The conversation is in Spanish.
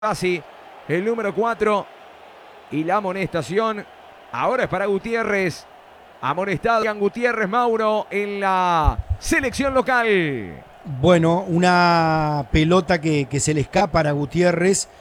Así, el número 4 y la amonestación. Ahora es para Gutiérrez. Amonestado Ian Gutiérrez, Mauro, en la selección local. Bueno, una pelota que se le escapa a Gutiérrez